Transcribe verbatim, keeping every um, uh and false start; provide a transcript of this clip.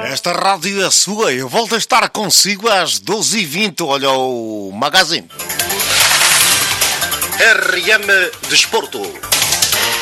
Esta rádio é sua. Eu volto a estar consigo às doze e vinte. Olha o Magazine. R M Desporto.